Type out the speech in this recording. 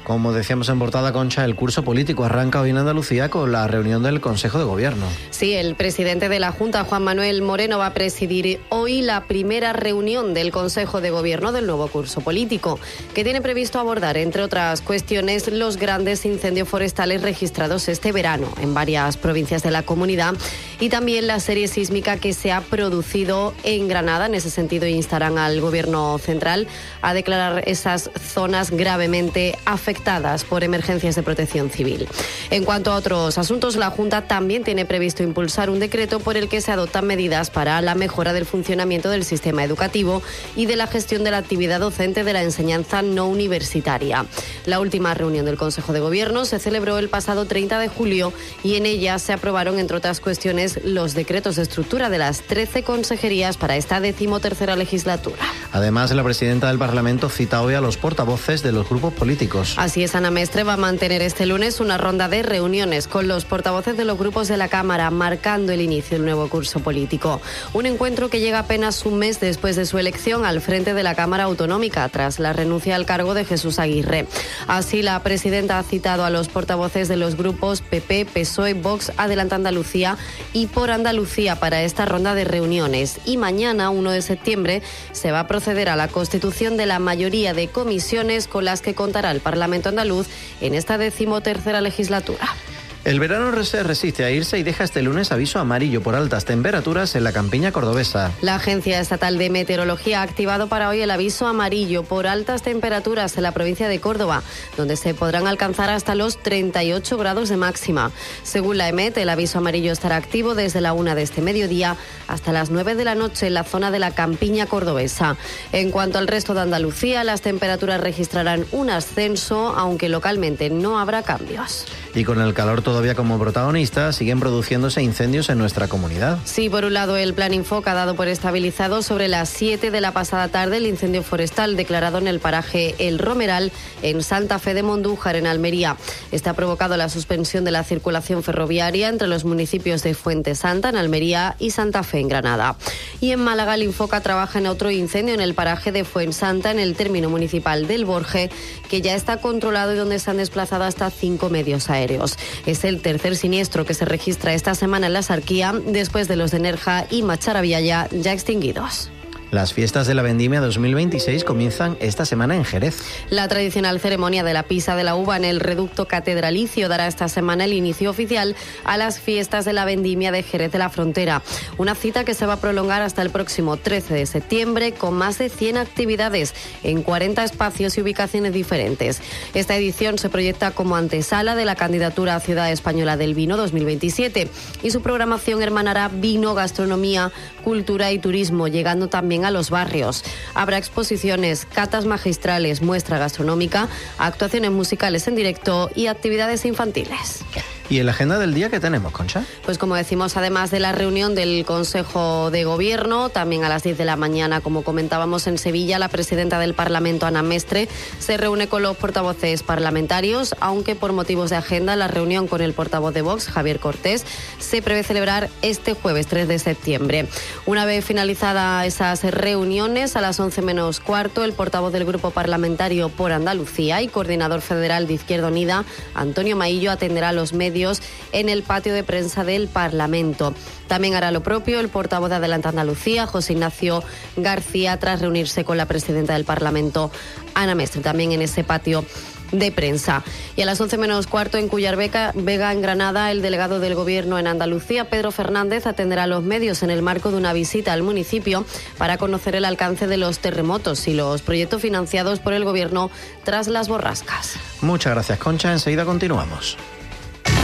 Como decíamos en portada, Concha, el curso político arranca hoy en Andalucía con la reunión del Consejo de Gobierno. Sí, el presidente de la Junta, Juan Manuel Moreno, va a presidir hoy la primera reunión del Consejo de Gobierno del nuevo curso político, que tiene previsto abordar, entre otras cuestiones, los grandes incendios forestales registrados este verano en varias provincias de la comunidad y también la serie sísmica que se ha producido en Granada. En ese sentido, instarán al Gobierno central a declarar esas zonas gravemente afectadas por emergencias de protección civil. En cuanto a otros asuntos, la Junta también tiene previsto impulsar un decreto por el que se adoptan medidas para la mejora del funcionamiento del sistema educativo y de la gestión de la actividad docente de la enseñanza no universitaria. La última reunión del Consejo de Gobierno se celebró el pasado 30 de julio y en ella se aprobaron, entre otras cuestiones, los decretos de estructura de las 13 consejerías para esta 13ª legislatura. Además, la presidenta del Parlamento cita hoy a los portavoces de los grupos políticos. Así es, Ana Mestre va a mantener este lunes una ronda de reuniones con los portavoces de los grupos de la Cámara, marcando el inicio del nuevo curso político. Un encuentro que llega apenas un mes después de su elección al frente de la Cámara Autonómica, tras la renuncia al cargo de Jesús Aguirre. Así, la presidenta ha citado a los portavoces de los grupos PP, PSOE, Vox, Adelante Andalucía y Por Andalucía para esta ronda de reuniones. Y mañana, 1 de septiembre, se va a proceder a la constitución de la mayoría de comisiones con las que contará el Parlamento andaluz en esta 13ª legislatura. El verano se resiste a irse y deja este lunes aviso amarillo por altas temperaturas en la campiña cordobesa. La Agencia Estatal de Meteorología ha activado para hoy el aviso amarillo por altas temperaturas en la provincia de Córdoba, donde se podrán alcanzar hasta los 38 grados de máxima. Según la EMET, el aviso amarillo estará activo desde la 1 de este mediodía hasta las 9 de la noche en la zona de la campiña cordobesa. En cuanto al resto de Andalucía, las temperaturas registrarán un ascenso, aunque localmente no habrá cambios. Y con el calor todavía como protagonista, siguen produciéndose incendios en nuestra comunidad. Sí, por un lado, el Plan Infoca ha dado por estabilizado sobre las 7 de la pasada tarde el incendio forestal declarado en el paraje El Romeral, en Santa Fe de Mondújar, en Almería. Este ha provocado la suspensión de la circulación ferroviaria entre los municipios de Fuente Santa, en Almería, y Santa Fe, en Granada. Y en Málaga, el Infoca trabaja en otro incendio en el paraje de Fuensanta, en el término municipal del Borje, que ya está controlado y donde se han desplazado hasta 5 medios aéreos. Es el tercer siniestro que se registra esta semana en la Sarquía, después de los de Nerja y Macharabiaya, ya extinguidos. Las fiestas de la Vendimia 2026 comienzan esta semana en Jerez. La tradicional ceremonia de la pisa de la uva en el reducto catedralicio dará esta semana el inicio oficial a las fiestas de la Vendimia de Jerez de la Frontera. Una cita que se va a prolongar hasta el próximo 13 de septiembre con más de 100 actividades en 40 espacios y ubicaciones diferentes. Esta edición se proyecta como antesala de la candidatura a Ciudad Española del Vino 2027 y su programación hermanará vino, gastronomía, cultura y turismo, llegando también a los barrios. Habrá exposiciones, catas magistrales, muestra gastronómica, actuaciones musicales en directo y actividades infantiles. ¿Y en la agenda del día qué tenemos, Concha? Pues como decimos, además de la reunión del Consejo de Gobierno, también a las 10 de la mañana, como comentábamos en Sevilla, la presidenta del Parlamento, Ana Mestre, se reúne con los portavoces parlamentarios, aunque por motivos de agenda la reunión con el portavoz de Vox, Javier Cortés, se prevé celebrar este jueves 3 de septiembre. Una vez finalizadas esas reuniones, a las 11 menos cuarto, el portavoz del Grupo Parlamentario por Andalucía y coordinador federal de Izquierda Unida, Antonio Maillo, atenderá a los medios en el patio de prensa del Parlamento. También hará lo propio el portavoz de Adelante Andalucía, José Ignacio García, tras reunirse con la presidenta del Parlamento, Ana Mestre, también en ese patio de prensa. Y a las 11 menos cuarto, en Cuyar Vega, en Granada, el delegado del Gobierno en Andalucía, Pedro Fernández, atenderá a los medios en el marco de una visita al municipio para conocer el alcance de los terremotos y los proyectos financiados por el Gobierno tras las borrascas. Muchas gracias, Concha. Enseguida continuamos.